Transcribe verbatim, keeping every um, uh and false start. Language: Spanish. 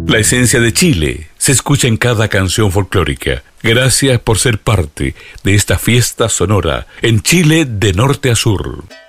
La esencia de Chile se escucha en cada canción folclórica. Gracias por ser parte de esta fiesta sonora en Chile de norte a sur.